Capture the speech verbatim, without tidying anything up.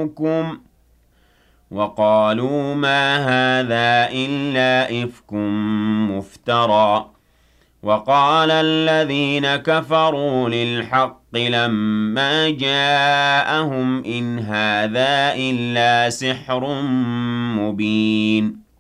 نبئكم وقالوا ما هذا إلا إفك مفترى وقال الذين كفروا للحق لما جاءهم إن هذا إلا سحر مبين